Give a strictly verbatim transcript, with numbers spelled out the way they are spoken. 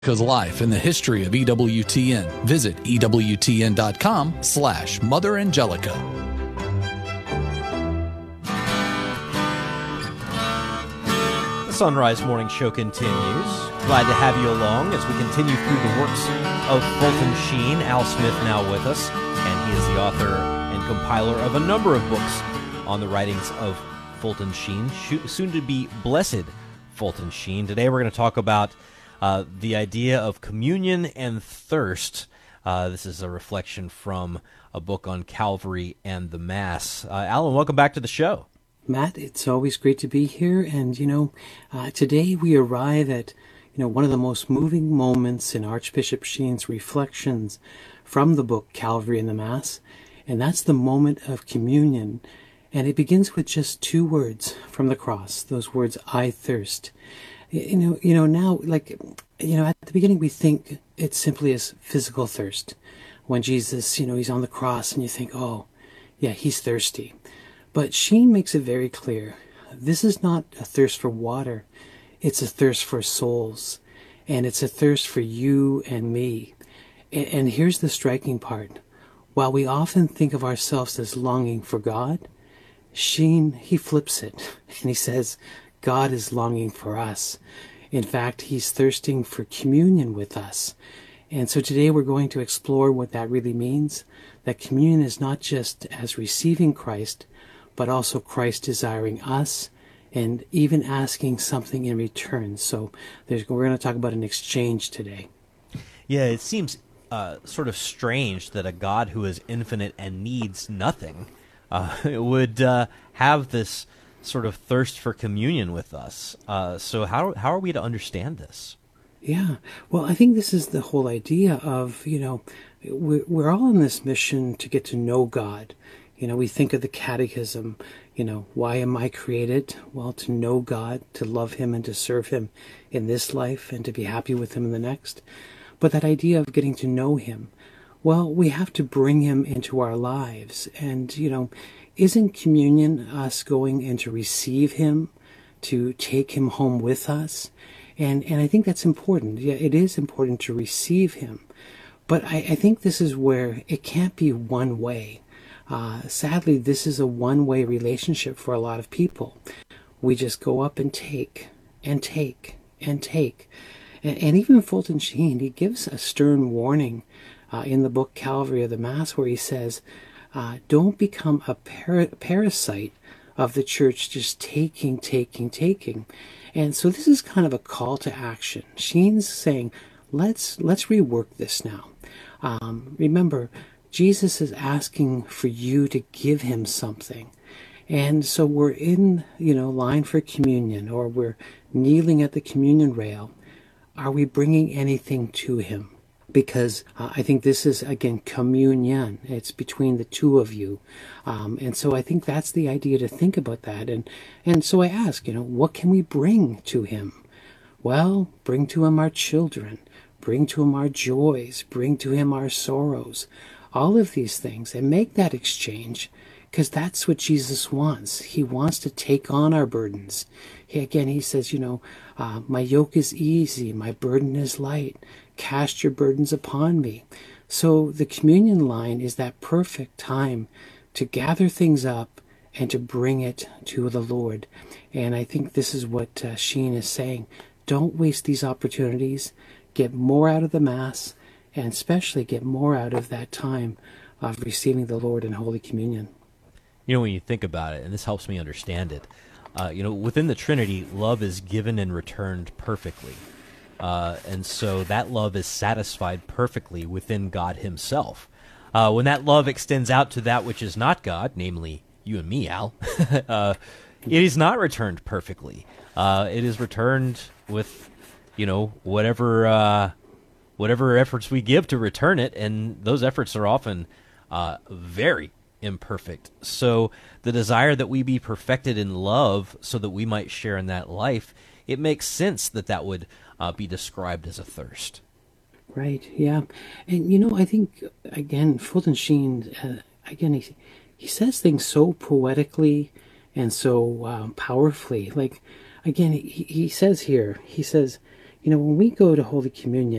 Life and the history of E W T N. Visit E W T N dot com slash Mother Angelica. The Sunrise Morning Show continues. Glad to have you along as we continue through the works of Fulton Sheen. Al Smith now with us, and he is the author and compiler of a number of books on the writings of Fulton Sheen, soon to be Blessed Fulton Sheen. Today we're going to talk about Uh, the idea of communion and thirst. Uh, this is a reflection from a book on Calvary and the Mass. Uh, Alan, welcome back to the show. Matt, it's always great to be here. And, you know, uh, today we arrive at, you know, one of the most moving moments in Archbishop Sheen's reflections from the book Calvary and the Mass. And that's the moment of communion. And it begins with just two words from the cross, those words, I thirst. You know, you know, now, like, you know, at the beginning we think it's simply as physical thirst. When Jesus, you know, he's on the cross and you think, oh, yeah, he's thirsty. But Sheen makes it very clear. This is not a thirst for water. It's a thirst for souls. And it's a thirst for you and me. And, and here's the striking part. While we often think of ourselves as longing for God, Sheen, he flips it and he says, God is longing for us. In fact, he's thirsting for communion with us. And so today we're going to explore what that really means, that communion is not just as receiving Christ, but also Christ desiring us and even asking something in return. So there's, we're going to talk about an exchange today. Yeah, it seems uh, sort of strange that a God who is infinite and needs nothing uh, would uh, have this sort of thirst for communion with us. Uh, so how how are we to understand this? Yeah, well, I think this is the whole idea of, you know, we're, we're all on this mission to get to know God. You know, we think of the catechism, you know, why am I created? Well, to know God, to love him and to serve him in this life and to be happy with him in the next. But that idea of getting to know him, well, we have to bring him into our lives. And, you know, isn't communion us going in to receive him, to take him home with us? And and I think that's important. Yeah, it is important to receive him. But I, I think this is where it can't be one way. Uh, sadly, this is a one-way relationship for a lot of people. We just go up and take, and take, and take. And, and even Fulton Sheen, he gives a stern warning uh, in the book Calvary of the Mass where he says, Uh, don't become a par- parasite of the church, just taking, taking, taking. And so this is kind of a call to action. Sheen's saying, let's let's rework this now. Um, remember, Jesus is asking for you to give him something. And so we're in, you know, line for communion, or we're kneeling at the communion rail. Are we bringing anything to him? Because uh, I think this is, again, communion. It's between the two of you. Um, and so I think that's the idea, to think about that. And, and so I ask, you know, what can we bring to him? Well, bring to him our children. Bring to him our joys. Bring to him our sorrows. All of these things. And make that exchange, because that's what Jesus wants. He wants to take on our burdens. He, again, he says, you know, uh, my yoke is easy. My burden is light. Cast your burdens upon me. So the communion line is that perfect time to gather things up and to bring it to the Lord. And I think this is what uh, Sheen is saying. Don't waste these opportunities. Get more out of the Mass, and especially get more out of that time of receiving the Lord in Holy Communion. You know, when you think about it, and this helps me understand it, uh, you know, within the Trinity, love is given and returned perfectly. Uh, and so that love is satisfied perfectly within God himself. Uh, when that love extends out to that which is not God, namely you and me, Al, uh, it is not returned perfectly. Uh, it is returned with, you know, whatever uh, whatever efforts we give to return it, and those efforts are often uh, very imperfect. So the desire that we be perfected in love so that we might share in that life, it makes sense that that would uh, be described as a thirst. Right, yeah. And, you know, I think, again, Fulton Sheen, uh, again, he, he says things so poetically and so um, powerfully. Like, again, he, he says here, he says, You know, when we go to Holy Communion,